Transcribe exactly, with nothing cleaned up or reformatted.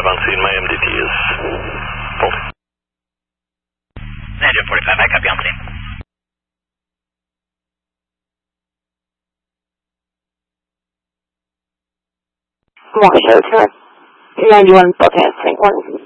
on scene. My M D T is full. Ninja forty-five, I copy on scene. Wash out to ninety-one, Buckhead, Saint one.